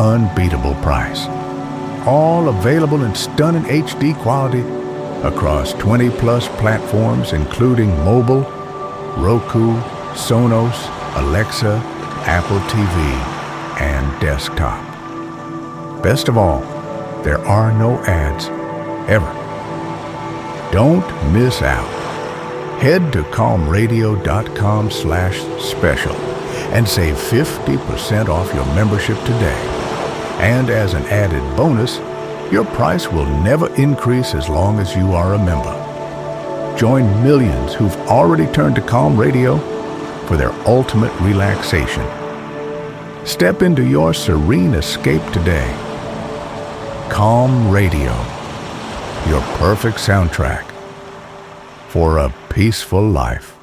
unbeatable price. All available in stunning HD quality across 20-plus platforms, including mobile, Roku, Sonos, Alexa, Apple TV, and desktop. Best of all, there are no ads, ever. Don't miss out. Head to calmradio.com/special and save 50% off your membership today. And as an added bonus, your price will never increase as long as you are a member. Join millions who've already turned to Calm Radio for their ultimate relaxation. Step into your serene escape today. Calm Radio, your perfect soundtrack for a peaceful life.